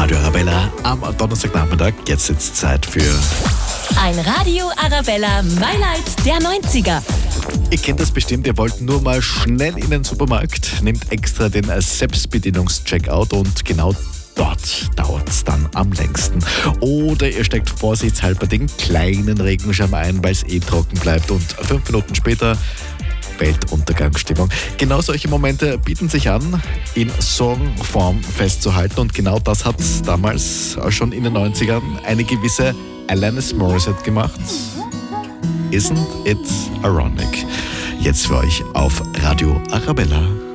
Radio Arabella am Donnerstagnachmittag. Jetzt ist Zeit für... Ein Radio Arabella Highlight der 90er. Ihr kennt das bestimmt, ihr wollt nur mal schnell in den Supermarkt, nehmt extra den Selbstbedienungs-Checkout und genau dort dauert es dann am längsten. Oder ihr steckt vorsichtshalber den kleinen Regenschirm ein, weil es trocken bleibt und 5 Minuten später Weltuntergangsstimmung. Genau solche Momente bieten sich an, in Songform festzuhalten und genau das hat damals schon in den 90ern eine gewisse Alanis Morissette gemacht. Isn't it ironic? Jetzt für euch auf Radio Arabella.